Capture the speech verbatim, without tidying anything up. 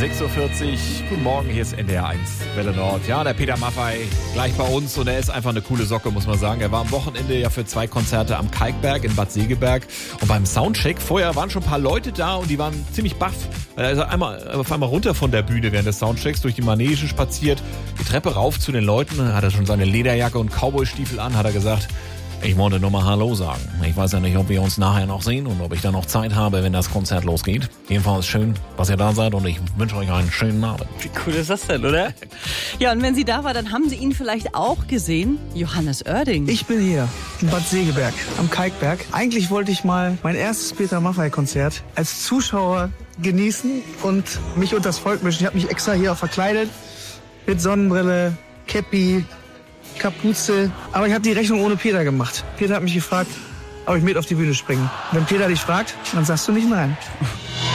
sechs Uhr vierzig, guten Morgen, hier ist N D R eins Welle Nord. Ja, der Peter Maffay gleich bei uns und er ist einfach eine coole Socke, muss man sagen. Er war am Wochenende ja für zwei Konzerte am Kalkberg in Bad Segeberg und beim Soundcheck, vorher waren schon ein paar Leute da und die waren ziemlich baff. Er ist einmal, auf einmal runter von der Bühne während des Soundchecks durch die Manege spaziert, die Treppe rauf zu den Leuten, hat er schon seine Lederjacke und Cowboystiefel an, hat er gesagt, ich wollte nur mal Hallo sagen. Ich weiß ja nicht, ob wir uns nachher noch sehen und ob ich dann noch Zeit habe, wenn das Konzert losgeht. Jedenfalls schön, dass ihr da seid und ich wünsche euch einen schönen Abend. Wie cool ist das denn, oder? Ja, und wenn Sie da war, dann haben Sie ihn vielleicht auch gesehen. Johannes Oerding. Ich bin hier in Bad Segeberg am Kalkberg. Eigentlich wollte ich mal mein erstes Peter Maffay-Konzert als Zuschauer genießen und mich unter das Volk mischen. Ich habe mich extra hier auch verkleidet mit Sonnenbrille, Käppi, Kapuze. Aber ich habe die Rechnung ohne Peter gemacht. Peter hat mich gefragt, ob ich mit auf die Bühne springe. Wenn Peter dich fragt, dann sagst du nicht nein.